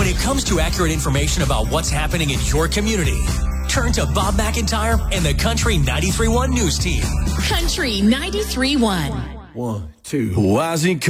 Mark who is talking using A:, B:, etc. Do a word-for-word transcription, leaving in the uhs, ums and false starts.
A: When it comes to accurate information about what's happening in your community, turn to Bob McIntyre and the Country ninety-three point one News Team.
B: Country ninety-three point one.
C: One, two.
D: Why is he